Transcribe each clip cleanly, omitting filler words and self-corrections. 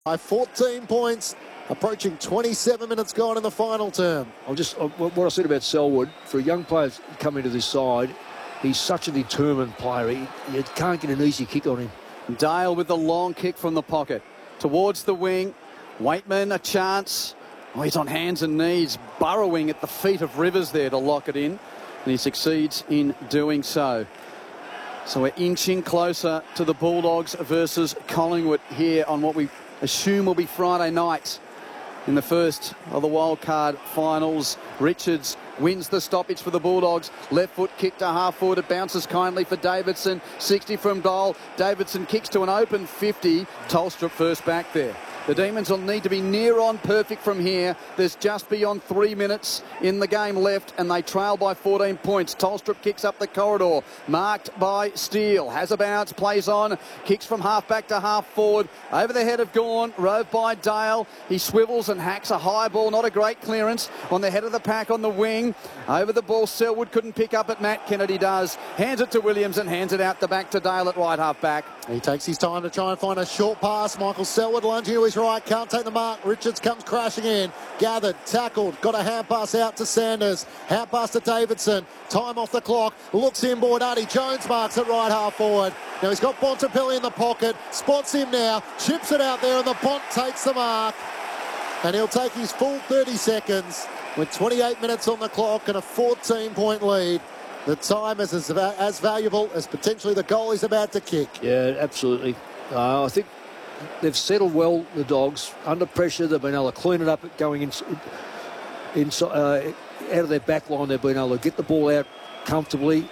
by 14 points, approaching 27 minutes gone in the final term. What I said about Selwood, for a young player to come into this side, he's such a determined player. You can't get an easy kick on him. Dale with the long kick from the pocket towards the wing. Waitman, a chance. Oh, he's on hands and knees, burrowing at the feet of Rivers there to lock it in. And he succeeds in doing so. So we're inching closer to the Bulldogs versus Collingwood here on what we assume will be Friday night in the first of the wildcard finals. Richards wins the stoppage for the Bulldogs. Left foot kick to half forward. It bounces kindly for Davidson. 60 from goal. Davidson kicks to an open 50. Tolstrup first back there. The Demons will need to be near on perfect from here. There's just beyond 3 minutes in the game left, and they trail by 14 points. Tolstrup kicks up the corridor, marked by Steele. Has a bounce, plays on, kicks from half back to half forward. Over the head of Gawn, rove by Dale. He swivels and hacks a high ball, not a great clearance. On the head of the pack on the wing. Over the ball, Selwood couldn't pick up it. Matt Kennedy does. Hands it to Williams and hands it out the back to Dale at right half back. He takes his time to try and find a short pass. Michael Selwood lunging to his right, can't take the mark. Richards comes crashing in. Gathered, tackled, got a hand pass out to Sanders. Hand pass to Davidson. Time off the clock. Looks inboard. Artie Jones marks at right half forward. Now he's got Bontempelli in the pocket. Spots him now. Chips it out there and the Bont takes the mark. And he'll take his full 30 seconds with 28 minutes on the clock and a 14-point lead. The time is as valuable as potentially the goal he's about to kick. Yeah, absolutely. I think they've settled well, the Dogs. Under pressure, they've been able to clean it up going out of their back line. They've been able to get the ball out comfortably.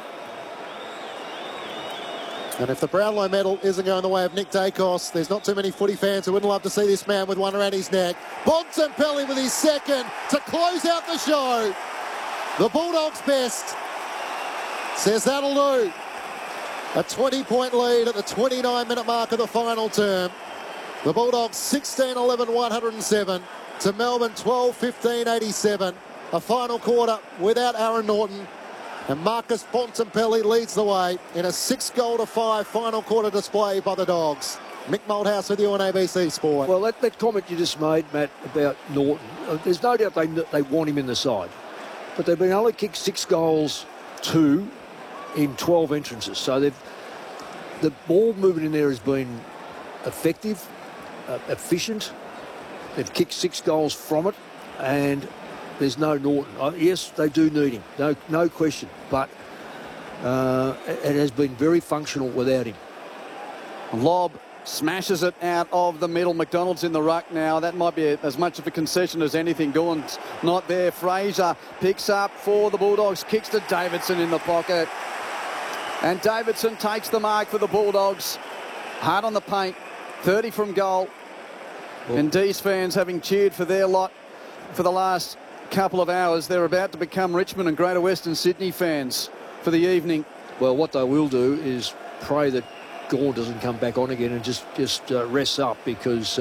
And if the Brownlow medal isn't going the way of Nick Dacos, there's not too many footy fans who wouldn't love to see this man with one around his neck. Bontempelli with his second to close out the show. The Bulldogs' best says that'll do. A 20-point lead at the 29-minute mark of the final term. The Bulldogs 16-11-107 to Melbourne 12-15-87. A final quarter without Aaron Norton. And Marcus Bontempelli leads the way in a 6-5 final quarter display by the Dogs. Mick Malthouse with you on ABC Sport. Well, that comment you just made, Matt, about Norton, there's no doubt they want him in the side. But they've been able to kick 6 goals, 2 in 12 entrances. So the ball movement in there has been effective, efficient. They've kicked 6 goals from it, and there's no Norton. Yes, they do need him, no question. But it has been very functional without him. Lob smashes it out of the middle. McDonald's in the ruck now. That might be as much of a concession as anything. Gawn's not there. Fraser picks up for the Bulldogs. Kicks to Davidson in the pocket. And Davidson takes the mark for the Bulldogs. Hard on the paint. 30 from goal. Well, and D's fans, having cheered for their lot for the last couple of hours, they're about to become Richmond and Greater Western Sydney fans for the evening. Well, what they will do is pray that Gawn doesn't come back on again and just rests up, because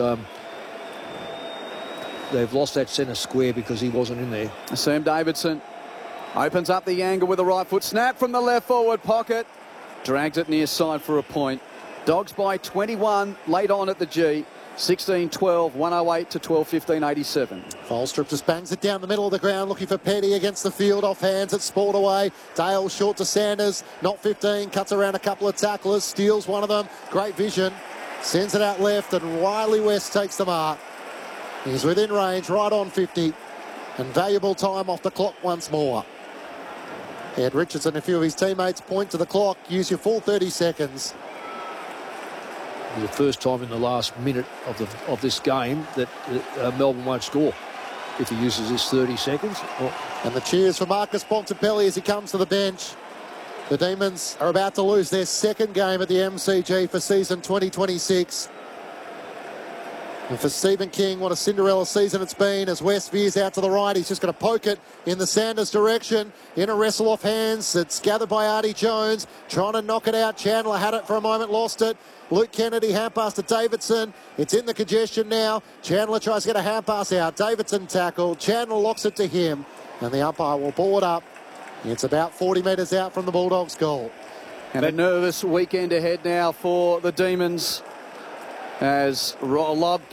they've lost that centre square because he wasn't in there. Sam Davidson opens up the angle with a right foot. Snap from the left forward pocket. Dragged it near side for a point. Dogs by 21 late on at the G. 16-12, 108 to 12-15-87. Tolstrup just bangs it down the middle of the ground, looking for Petty against the field. Off hands, it's sprawled away. Dale short to Sanders, not 15, cuts around a couple of tacklers, steals one of them. Great vision, sends it out left, and Riley West takes the mark. He's within range, right on 50, and valuable time off the clock once more. Ed Richards and a few of his teammates point to the clock. Use your full 30 seconds. The first time in the last minute of this game that Melbourne won't score if he uses his 30 seconds. And the cheers for Marcus Bontempelli as he comes to the bench. The Demons are about to lose their second game at the MCG for season 2026. And for Stephen King, what a Cinderella season it's been as West veers out to the right. He's just going to poke it in the Sanders direction. In a wrestle off hands. It's gathered by Artie Jones. Trying to knock it out. Chandler had it for a moment, lost it. Luke Kennedy, hand pass to Davidson. It's in the congestion now. Chandler tries to get a hand pass out. Davidson tackled. Chandler locks it to him. And the umpire will ball it up. It's about 40 metres out from the Bulldogs' goal. And a nervous weekend ahead now for the Demons as Lob